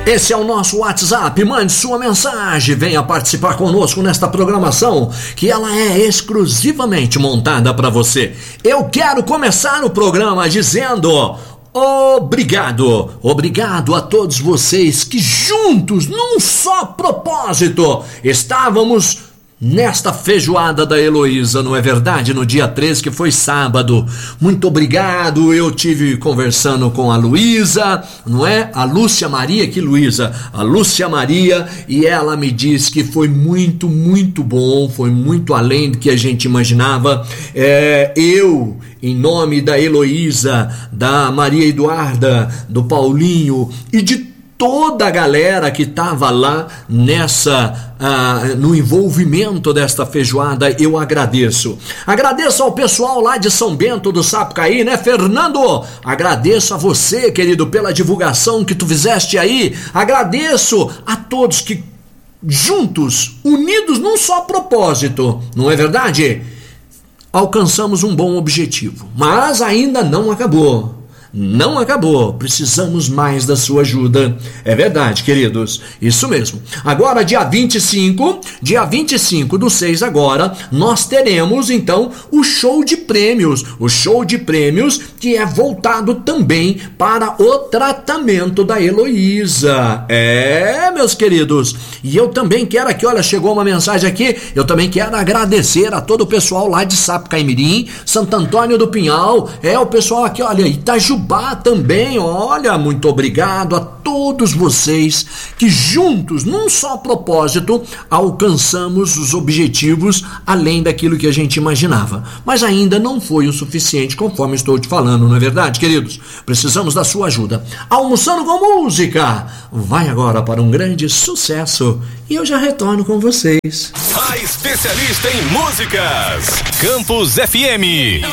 Esse é o nosso WhatsApp, mande sua mensagem, venha participar conosco nesta programação, que ela é exclusivamente montada para você. Eu quero começar o programa dizendo obrigado a todos vocês que juntos, num só propósito, estávamos nesta feijoada da Heloísa, não é verdade? No dia 13, que foi sábado. Muito obrigado, eu tive conversando com a Luísa, não é? A Lúcia Maria, que Luísa? A Lúcia Maria, e ela me disse que foi muito, muito bom, foi muito além do que a gente imaginava. Eu, em nome da Heloísa, da Maria Eduarda, do Paulinho e de toda a galera que estava lá no envolvimento desta feijoada, eu agradeço. Agradeço ao pessoal lá de São Bento do Sapucaí, né, Fernando? Agradeço a você, querido, pela divulgação que tu fizeste aí. Agradeço a todos que juntos, unidos num só propósito, não é verdade? Alcançamos um bom objetivo, mas ainda não acabou. Não acabou, precisamos mais da sua ajuda. É verdade, queridos, isso mesmo. Agora, dia 25 do 6 agora, nós teremos, então, o show de prêmios. O show de prêmios que é voltado também para o tratamento da Heloísa. Meus queridos, e eu também quero aqui, olha, chegou uma mensagem aqui, eu também quero agradecer a todo o pessoal lá de Sapucaimirim, Santo Antônio do Pinhal, o pessoal aqui, olha, Itajubá também, olha, muito obrigado a todos vocês que juntos, num só propósito, alcançamos os objetivos além daquilo que a gente imaginava. Mas ainda não foi o suficiente, conforme estou te falando, não é verdade, queridos? Precisamos da sua ajuda. Almoçando com Música vai agora para um grande sucesso e eu já retorno com vocês. A especialista em músicas, Campus FM.